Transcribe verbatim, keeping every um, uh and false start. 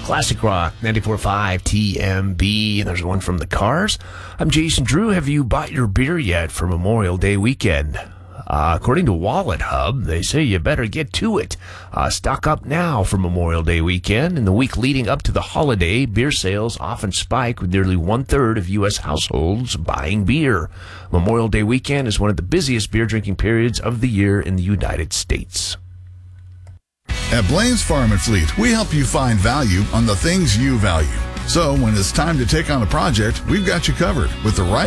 Classic Rock, ninety-four point five T M B, and there's one from the Cars. I'm Jason Drew. Have you bought your beer yet for Memorial Day weekend? Uh, according to Wallet Hub, they say you better get to it. Uh, stock up now for Memorial Day weekend. In the week leading up to the holiday, beer sales often spike with nearly one-third of U S households buying beer. Memorial Day weekend is one of the busiest beer drinking periods of the year in the United States. At Blaine's Farm and Fleet, we help you find value on the things you value. So when it's time to take on a project, we've got you covered with the right